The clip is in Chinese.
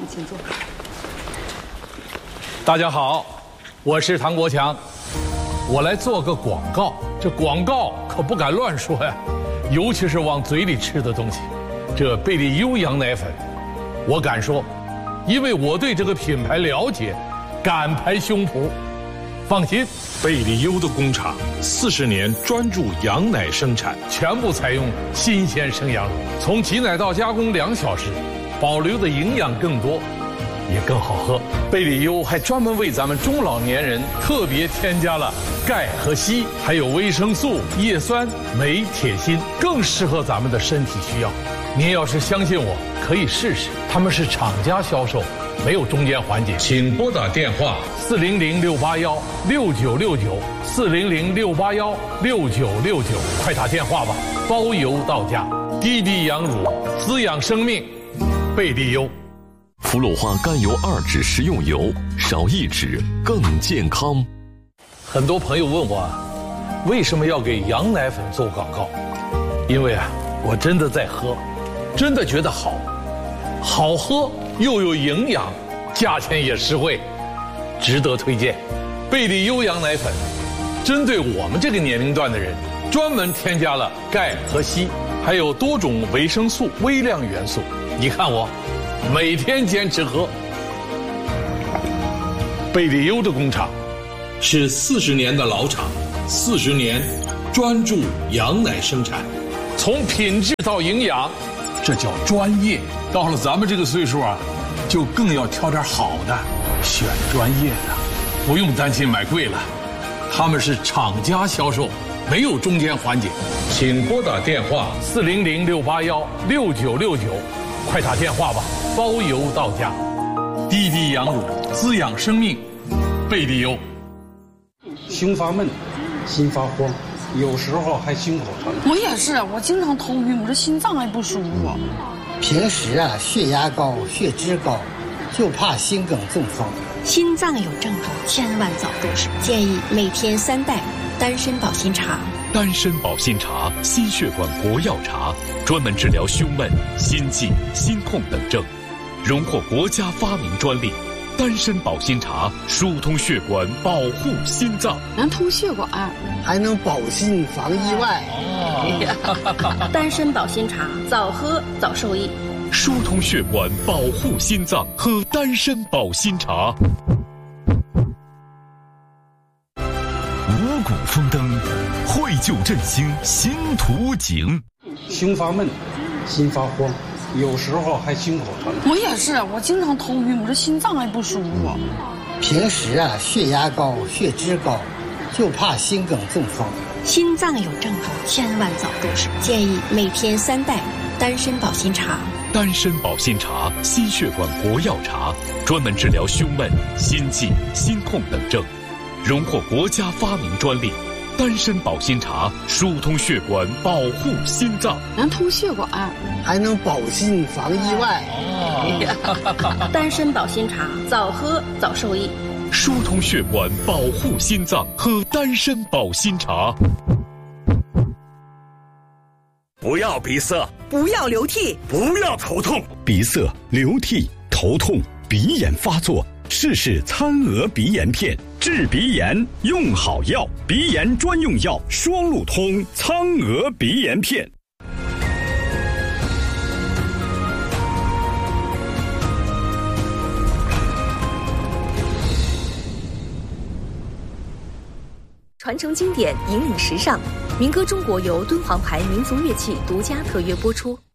请坐。 大家好，我是唐国强，我来做个广告。这广告可不敢乱说呀，尤其是往嘴里吃的东西。这贝利优羊奶粉，我敢说，因为我对这个品牌了解，敢拍胸脯。放心， 贝利优的工厂40年专注羊奶生产， 全部采用新鲜生羊乳，从挤奶到加工2小时，保留的营养更多，也更好喝。贝利优还专门为咱们中老年人特别添加了钙和硒，还有维生素、叶酸、镁、铁、锌，更适合咱们的身体需要。您要是相信我，可以试试。他们是厂家销售，没有中间环节。请拨打电话400-681-6969，400-681-6969，快打电话吧，包邮到家。滴滴羊乳，滋养生命，贝利优。 氟鲁化甘油2酯食用油，少1酯更健康。 很多朋友问我，为什么要给羊奶粉做广告？因为我真的在喝，真的觉得好喝又有营养，价钱也实惠，值得推荐。贝利优羊奶粉针对我们这个年龄段的人，专门添加了钙和硒，还有多种维生素、微量元素。你看我每天坚持喝。贝利优的工厂是40年的老厂，40年专注羊奶生产，从品质到营养，这叫专业。到了咱们这个岁数就更要挑点好的，选专业的，不用担心买贵了。他们是厂家销售，没有中间环节。请拨打电话400-681-6969，快打电话吧，包邮到家。滴滴羊乳，滋养生命，贝利优。 胸发闷，心发慌，有时候还心口疼。 我也是，我经常头晕，我这心脏也不舒服。 平时血压高、血脂高，就怕心梗中风。 心脏有症状，千万早重视。建议每天3袋丹参保心茶。 丹参保心茶，心血管活药茶，专门治疗胸闷、心悸、心痛等症，荣获国家发明专利。丹参保心茶疏通血管，保护心脏， 能通血管， 还能保心防意外。 丹参保心茶，早喝早受益。 疏通血管，保护心脏，喝丹参保心茶。五谷丰登，绘就振兴新图景。 胸发闷，心发慌，有时候还心口疼。 我也是，我经常头晕，我这心脏也不舒服。 平时血压高、血脂高，就怕心梗中风。 心脏有症状，千万早重视。建议每天3袋丹参保心茶。 丹参保心茶，心血管活药茶，专门治疗胸闷、心悸、心痛等症，荣获国家发明专利。丹参保心茶疏通血管，保护心脏， 能通血管， 还能保心防意外。 丹参保心茶，早喝早受益。 疏通血管，保护心脏，喝丹参保心茶。 不要鼻塞， 不要流涕， 不要头痛。 鼻塞、流涕、头痛、鼻炎发作，试试苍娥鼻炎片，治鼻炎用好药，鼻炎专用药双路通苍娥鼻炎片。 传承经典，引领时尚。民歌中国由敦煌牌民族乐器独家特约播出。